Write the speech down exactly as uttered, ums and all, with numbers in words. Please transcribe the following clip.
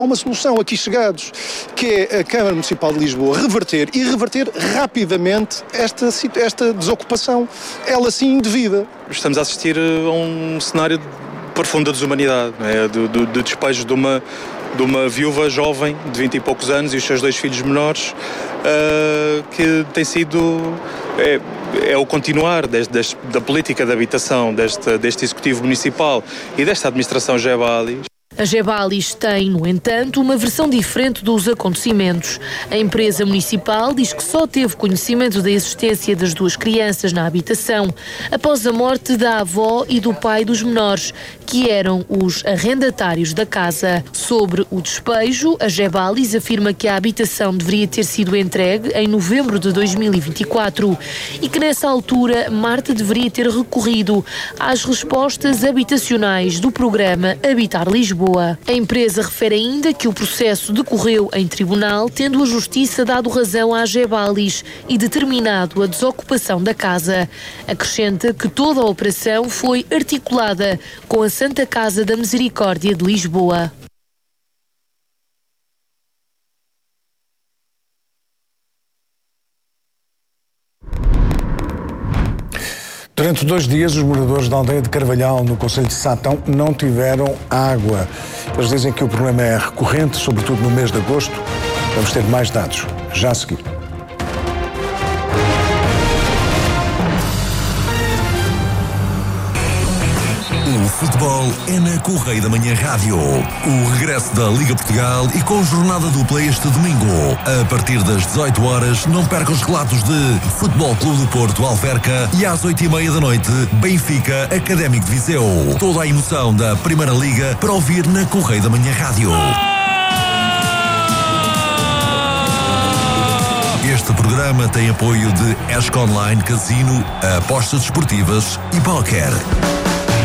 uma solução aqui chegados, que é a Câmara Municipal de Lisboa reverter e reverter rapidamente esta, esta desocupação, ela sim indevida. Estamos a assistir a um cenário de profunda desumanidade, não é? de, de, de despejo de uma, de uma viúva jovem de vinte e poucos anos e os seus dois filhos menores, uh, que tem sido... É, é o continuar deste, deste, da política de habitação deste, deste Executivo Municipal e desta Administração Gebalis. A Gebalis tem, no entanto, uma versão diferente dos acontecimentos. A empresa municipal diz que só teve conhecimento da existência das duas crianças na habitação após a morte da avó e do pai dos menores, que eram os arrendatários da casa. Sobre o despejo, a Gebalis afirma que a habitação deveria ter sido entregue em novembro de dois mil e vinte e quatro e que nessa altura Marta deveria ter recorrido às respostas habitacionais do programa Habitar Lisboa. A empresa refere ainda que o processo decorreu em tribunal, tendo a Justiça dado razão à Gebalis e determinado a desocupação da casa. Acrescenta que toda a operação foi articulada com a Santa Casa da Misericórdia de Lisboa. Durante dois dias, os moradores da aldeia de Carvalhal, no concelho de Sátão, não tiveram água. Eles dizem que o problema é recorrente, sobretudo no mês de agosto. Vamos ter mais dados já a seguir. O futebol é na Correia da Manhã Rádio. O regresso da Liga Portugal e com jornada dupla este domingo. A partir das dezoito horas, não perca os relatos de Futebol Clube do Porto Alverca e às oito e meia da noite, Benfica Académico de Viseu. Toda a emoção da Primeira Liga para ouvir na Correia da Manhã Rádio. Este programa tem apoio de Esco Online Casino, apostas desportivas e póquer.